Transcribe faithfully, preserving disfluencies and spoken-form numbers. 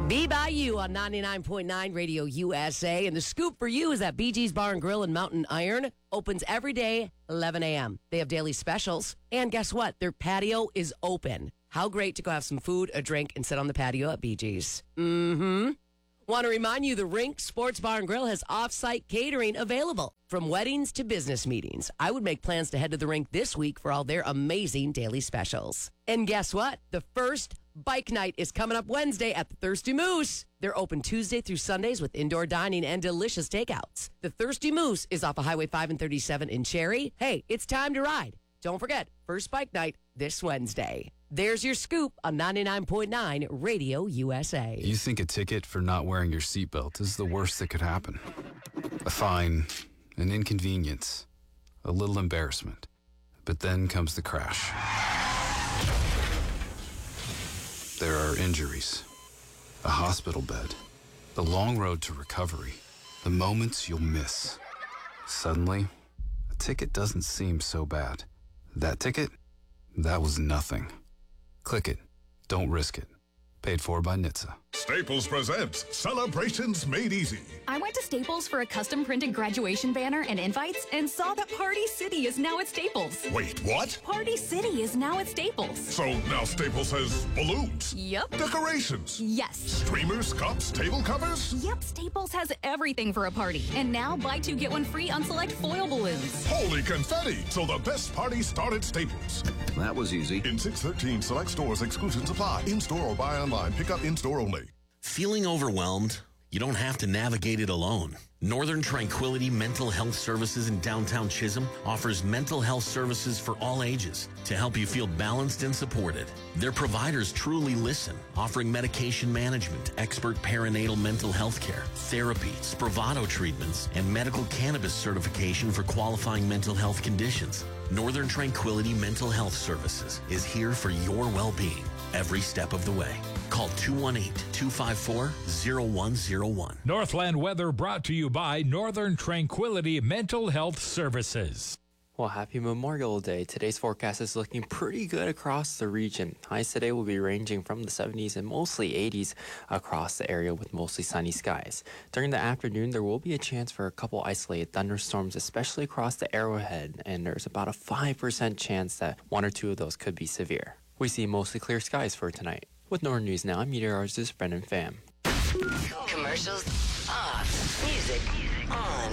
Be By You on ninety-nine point nine Radio U S A. And the scoop for you is that B G's Bar and Grill in Mountain Iron opens every day, eleven a.m. They have daily specials. And guess what? Their patio is open. How great to go have some food, a drink, and sit on the patio at B G's. Mm-hmm. Want to remind you, the Rink Sports Bar and Grill has off-site catering available. From weddings to business meetings, I would make plans to head to the rink this week for all their amazing daily specials. And guess what? The first bike night is coming up Wednesday at the Thirsty Moose. They're open Tuesday through Sundays with indoor dining and delicious takeouts. The Thirsty Moose is off of Highway five and thirty-seven in Cherry. Hey, it's time to ride. Don't forget, first bike night this Wednesday. There's your scoop on ninety-nine point nine Radio U S A. You think a ticket for not wearing your seatbelt is the worst that could happen. A fine, an inconvenience, a little embarrassment. But then comes the crash. There are injuries, a hospital bed, the long road to recovery, the moments you'll miss. Suddenly, a ticket doesn't seem so bad. That ticket? That was nothing. Click it. Don't risk it. Paid for by N H T S A. Staples presents Celebrations Made Easy. I went to Staples for a custom-printed graduation banner and invites and saw that Party City is now at Staples. Wait, what? Party City is now at Staples. So now Staples has balloons? Yep. Decorations? Yes. Streamers, cups, table covers? Yep, Staples has everything for a party. And now buy two, get one free on select foil balloons. Holy confetti! So the best parties start at Staples. That was easy. In six thirteen select stores, exclusions apply. In-store or buy online. Pick up in-store only. Feeling overwhelmed? You don't have to navigate it alone. Northern Tranquility Mental Health Services in downtown Chisholm offers mental health services for all ages to help you feel balanced and supported. Their providers truly listen, offering medication management, expert perinatal mental health care, therapy, Spravato treatments, and medical cannabis certification for qualifying mental health conditions. Northern Tranquility Mental Health Services is here for your well-being every step of the way. Call two one eight, two five four, zero one zero one. Northland weather brought to you by Northern Tranquility Mental Health Services. Well, happy Memorial Day. Today's forecast is looking pretty good across the region. Highs today will be ranging from the seventies and mostly eighties across the area with mostly sunny skies. During the afternoon, there will be a chance for a couple isolated thunderstorms, especially across the Arrowhead, and there's about a five percent chance that one or two of those could be severe. We see mostly clear skies for tonight. With Northern News Now, I'm meteorologist Brendan Pham. Commercials off. Music on.